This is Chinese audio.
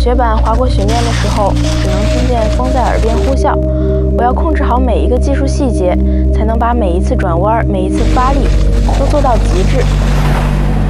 雪板滑过雪面的时候，只能听见风在耳边呼啸。我要控制好每一个技术细节，才能把每一次转弯、每一次发力都做到极致。